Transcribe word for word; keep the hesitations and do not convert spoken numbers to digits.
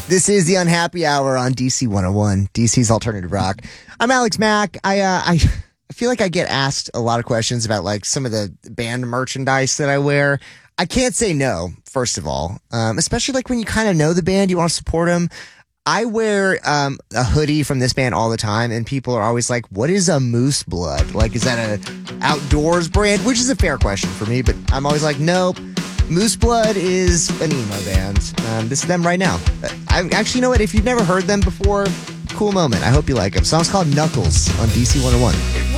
This is the Unhappy Hour on D C one oh one, D C's Alternative Rock. I'm Alex Mack. I, uh, I, I feel like I get asked a lot of questions about like some of the band merchandise that I wear. I can't say no, first of all, um, especially like when you kind of know the band, you want to support them. I wear um, a hoodie from this band all the time, and people are always like, what is a Moose Blood? Like, is that a outdoors brand? Which is a fair question for me, but I'm always like, nope. Moose Blood is an emo band. Um, this is them right now. I actually, you know what? If you've never heard them before, cool moment. I hope you like them. Song's called Knuckles on D C one oh one.